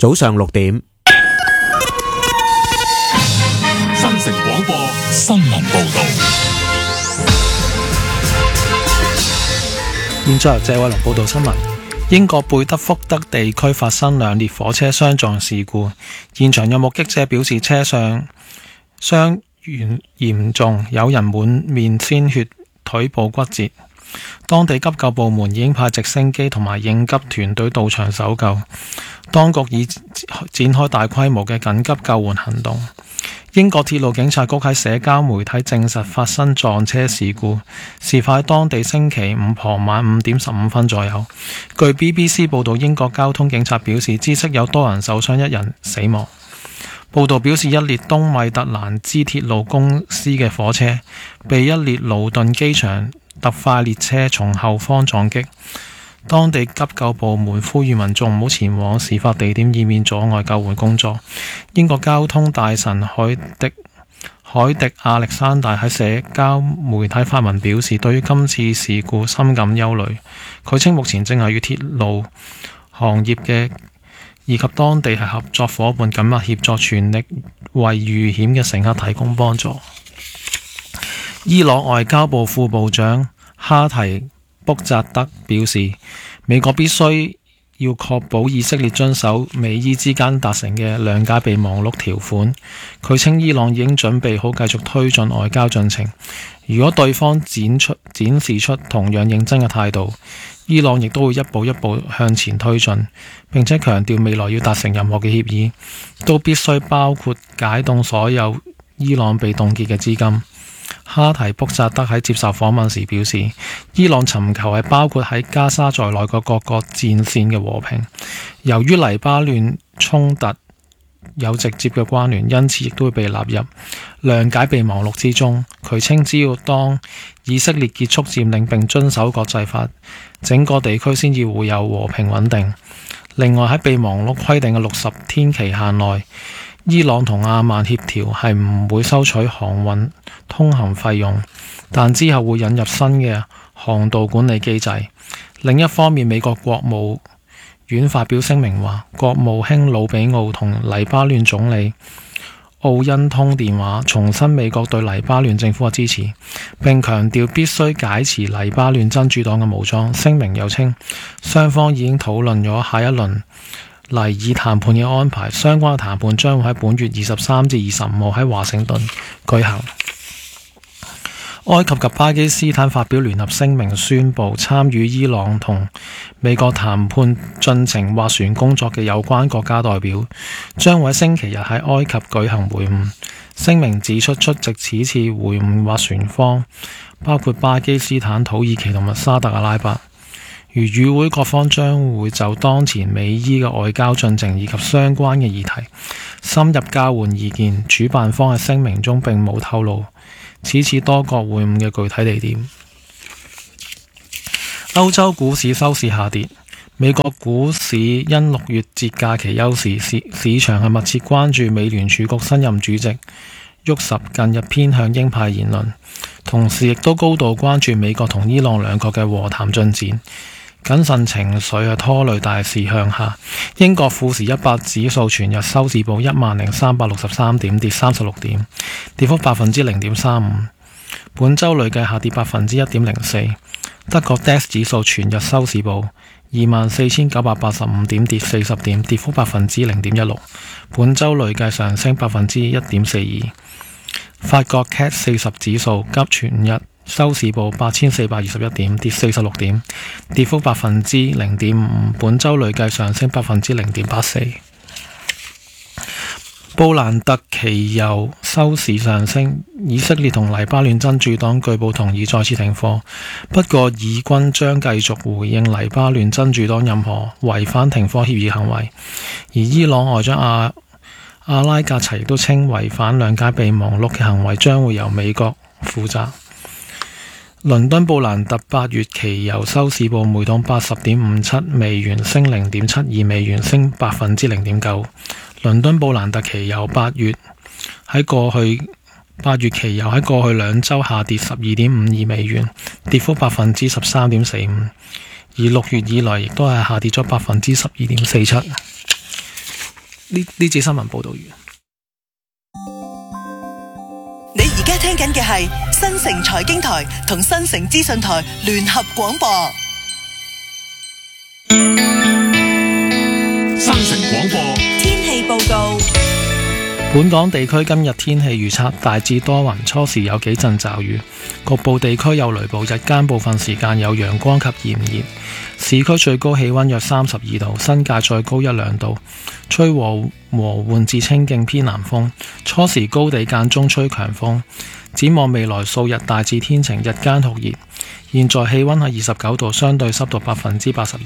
早上6點， 新城廣播新聞報道。 現在由謝偉龍報道新聞。英國貝德福德地區發生兩列火車相撞事故，現場有目擊者表示車上傷員嚴重，有人滿面鮮血，腿部骨折。當地急救部門已經派直升機同埋應急團隊到場搜救，當局已展開大規模嘅緊急救援行動。英國鐵路警察局喺社交媒體證實發生撞車事故，事發喺當地星期五傍晚5點15分左右。據 BBC 報道，英國交通警察表示，知悉有多人受傷，一人死亡。報道表示，一列東米特蘭茲鐵路公司嘅火車被一列勞頓機場特快列車從後方撞擊。當地急救部門呼籲民眾唔好前往事發地點，以免阻礙救援工作。英國交通大臣海迪亞歷山大喺社交媒體發文表示，對於今次事故深感憂慮。佢稱目前正係與鐵路行業以及當地係合作夥伴緊密協作，全力為遇險嘅乘客提供幫助。伊朗外交部副部長哈提卜扎德表示，美國必須要確保以色列遵守美伊之間達成嘅諒解備忘錄條款。佢稱伊朗已經準備好繼續推進外交進程，如果對方展示出同樣認真嘅態度，伊朗亦都會一步一步向前推進，並且強調未來要達成任何嘅協議，都必須包括解凍所有伊朗被凍結嘅資金。哈提卜扎德喺接受訪問時表示，伊朗尋求係包括喺加沙在內嘅各個戰線嘅和平。由於黎巴嫩衝突有直接嘅關聯，因此亦都會被納入諒解備忘錄之中。佢稱，只要當以色列結束佔領並遵守國際法，整個地區先至會有和平穩定。另外喺備忘錄規定嘅60天期限內，伊朗同阿曼協調係唔會收取航運通行費用，但之後會引入新嘅航道管理機制。另一方面，美國國務院發表聲明話，國務卿魯比奧同黎巴嫩總理奧恩通電話，重申美國對黎巴嫩政府嘅支持，並強調必須解持黎巴嫩真主黨嘅武裝。聲明又稱，雙方已經討論咗下一輪黎以談判嘅安排，相關嘅談判將會喺本月23至25號喺華盛頓舉行。埃及及巴基斯坦發表聯合聲明，宣布參與伊朗同美國談判進程斡旋工作嘅有關國家代表將會喺星期日喺埃及舉行會晤。聲明指出，出席此次會晤斡旋方包括巴基斯坦、土耳其同埋沙特阿拉伯。而與會各方將會就當前美伊嘅外交進程以及相關嘅議題深入交換意見。主辦方喺聲明中並冇透露此次多國會晤嘅具體地點。歐洲股市收市下跌，美國股市因6月節假期休市，市場係密切關注美聯儲局新任主席沃什近日偏向鷹派言論，同時亦都高度關注美國同伊朗兩國嘅和談進展。謹慎情緒係拖累大市向下。英國富時100指數全日收市報10,363點，跌36點，跌幅0.35%。本週累計下跌1.04%。德國 DAX 指數全日收市報24,985點，跌40點，跌幅0.16%。本週累計上升1.42%。法國 CAC 40指數急全日收市報8,421點，跌46點，跌幅0.5%。本週累計上升0.84%。布蘭特期油收市上升，以色列同黎巴嫩真主黨據報同意再次停火，不過以軍將繼續回應黎巴嫩真主黨任何違反停火協議行為。而伊朗外長阿拉格齊亦都稱，違反諒解備忘錄嘅行為將會由美國負責。倫敦布蘭特8月期油收市報每桶80.57美元，升0.72美元，升0.9%。倫敦布蘭特期油8月期油喺過去2週下跌12.52美元，跌幅13.45%，而6月以來亦都係下跌咗12.47%。 呢節新聞報道完。 你而家聽緊嘅係新城財經台同新城資訊台聯合廣播。 新城廣播天氣報告。 本港地區今日天氣預測大致多雲，初時有幾陣驟雨，局部地區有雷暴，日間部分時間有陽光及炎熱。市區最高氣溫約32度，新界再高1-2度，吹和緩至清勁偏南風，初時高地間中吹強風。展望未來數日大致天晴，日間酷熱。現在氣溫係29度，相對濕度82%。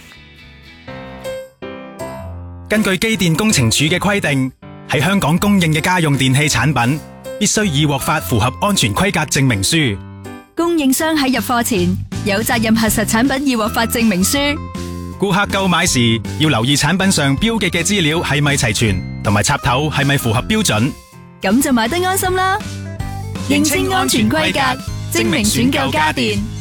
根據機電工程署嘅規定，喺香港供應嘅家用電器產品必須已獲發符合安全規格證明書。 供應商喺入貨前有責任核實產品已獲發證明書。 顧客購買時要留意產品上標記嘅資料係咪齊全，同埋插頭係咪符合標準。 咁就買得安心啦。認清安全規格，證明選購家電。